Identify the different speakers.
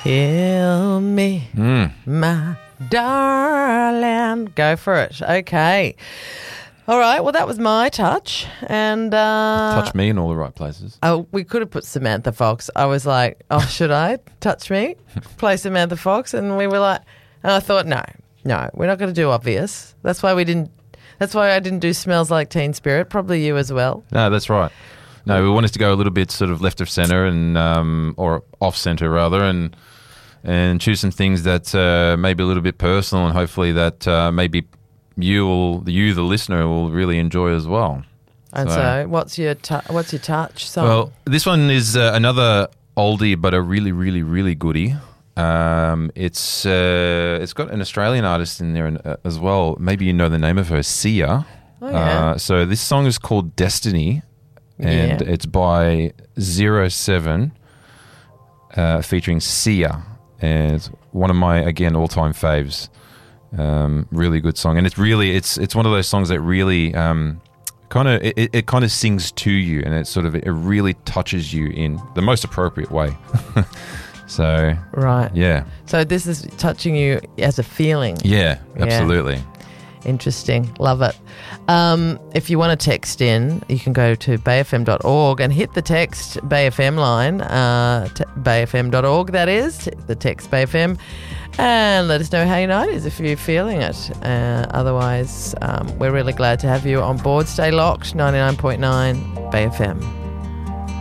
Speaker 1: Heal me, my darling. Go for it. Okay. All right. Well, that was my touch. And
Speaker 2: Touch me in all the right places.
Speaker 1: oh, we could have put Samantha Fox. I was like, oh, should I touch me? Play Samantha Fox? And we were like, and I thought, no, we're not going to do obvious. That's why I didn't do Smells Like Teen Spirit. Probably you as well.
Speaker 2: No, that's right. No, we wanted to go a little bit sort of left of centre and or off centre rather, and choose some things that may be a little bit personal, and hopefully that maybe you, the listener, will really enjoy as well.
Speaker 1: And so what's your touch song?
Speaker 2: Well, this one is another oldie, but a really, really, really goodie. It's got an Australian artist in there as well. Maybe you know the name of her, Sia.
Speaker 1: Oh, yeah.
Speaker 2: So this song is called Destiny, and it's by 07 featuring Sia. And it's one of my, again, all-time faves. Really good song. And it's one of those songs that really it kind of sings to you, and it really touches you in the most appropriate way. So
Speaker 1: right.
Speaker 2: Yeah.
Speaker 1: So this is touching you as a feeling.
Speaker 2: Yeah, absolutely.
Speaker 1: Interesting. Love it. If you want to text in, you can go to bayfm.org and hit the text BayFM line, bayfm.org, that is, the text BayFM, and let us know how your night is if you're feeling it. Otherwise, we're really glad to have you on board. Stay locked, 99.9 BayFM.